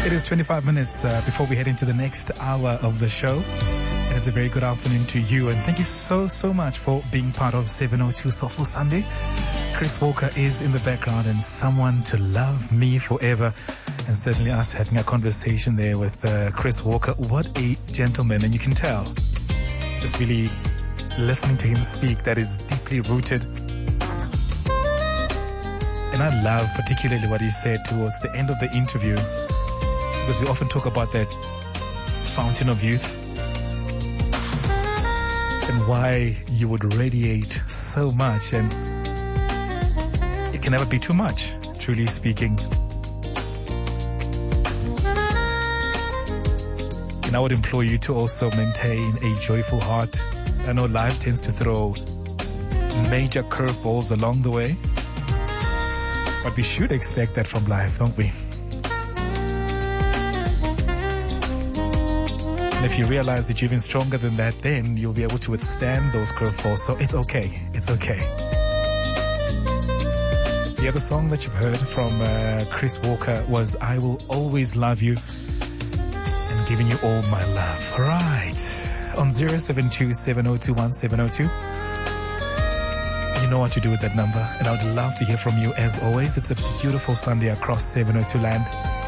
It is 25 minutes before we head into the next hour of the show. And it's a very good afternoon to you. And thank you so much for being part of 702 Soulful Sunday. Chris Walker is in the background and someone to love me forever. And certainly us having a conversation there with Chris Walker. What a gentleman. And you can tell, just really listening to him speak, that is deeply rooted. And I love particularly what he said towards the end of the interview, because we often talk about that fountain of youth and why you would radiate so much, and it can never be too much, truly speaking. And I would implore you to also maintain a joyful heart. I know life tends to throw major curveballs along the way, but we should expect that from life, don't we? And if you realize that you're even stronger than that, then you'll be able to withstand those curveballs. So it's okay. It's okay. The other song that you've heard from Chris Walker was I Will Always Love You and Giving You All My Love. All right. On 072-702-1702. You know what to do with that number. And I would love to hear from you as always. It's a beautiful Sunday across 702 land.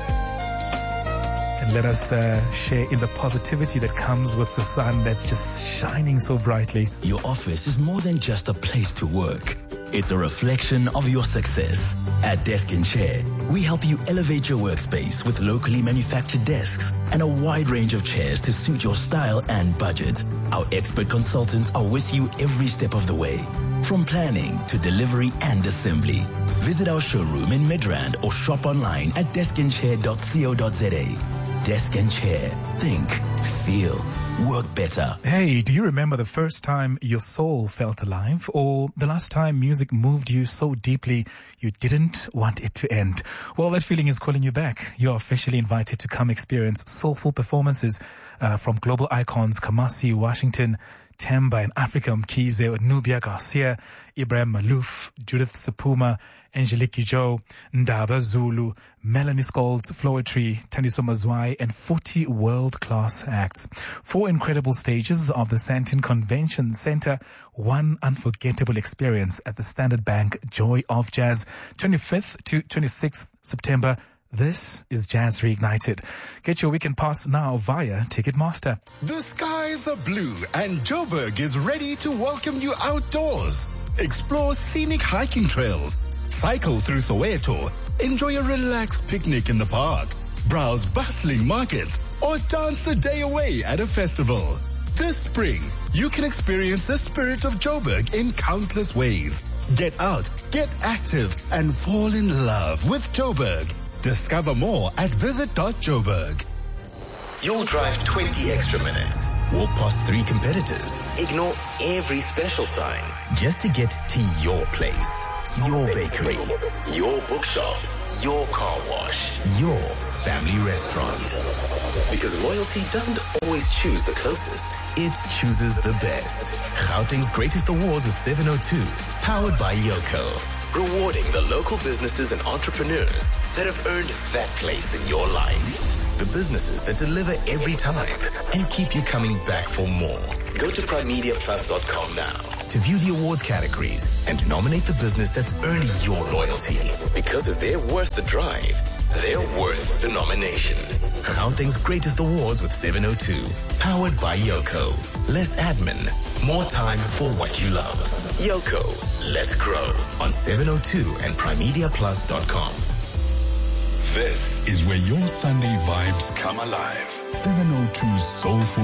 And let us share in the positivity that comes with the sun that's just shining so brightly. Your office is more than just a place to work. It's a reflection of your success. At Desk and Chair, we help you elevate your workspace with locally manufactured desks and a wide range of chairs to suit your style and budget. Our expert consultants are with you every step of the way, from planning to delivery and assembly. Visit our showroom in Midrand or shop online at deskandchair.co.za. Desk and Chair. Think, feel, work better. Hey, do you remember the first time your soul felt alive, or the last time music moved you so deeply you didn't want it to end? Well, that feeling is calling you back. You're officially invited to come experience soulful performances from global icons Kamasi Washington, Temba in Africa, Mkhize, Nubia Garcia, Ibrahim Malouf, Judith Sapuma, Angelique Kidjo, Ndaba Zulu, Melanie Skolds, Floetry, Taniso Mazwai, and 40 world-class acts. 4 incredible stages of the Sandton Convention Center, one unforgettable experience at the Standard Bank Joy of Jazz, 25th to 26th September. This is Jazz Reignited. Get your weekend pass now via Ticketmaster. The skies are blue and Joburg is ready to welcome you outdoors. Explore scenic hiking trails, cycle through Soweto, enjoy a relaxed picnic in the park, browse bustling markets, or dance the day away at a festival. This spring, you can experience the spirit of Joburg in countless ways. Get out, get active, and fall in love with Joburg. Discover more at visit.joburg. You'll drive 20 extra minutes, walk past 3 competitors, ignore every special sign, just to get to your place, your bakery, your bookshop, your car wash, your family restaurant. Because loyalty doesn't always choose the closest, it chooses the best. Gauteng's greatest awards with 702, powered by Yoko. Rewarding the local businesses and entrepreneurs that have earned that place in your life. The businesses that deliver every time and keep you coming back for more. Go to primediaplus.com now to view the awards categories and nominate the business that's earned your loyalty. Because if they're worth the drive, they're worth the nomination. Gauteng's greatest awards with 702, powered by Yoko. Less admin, more time for what you love. Yoko, let's grow on 702 and primediaplus.com. This is where your Sunday vibes come alive. 702 Soulful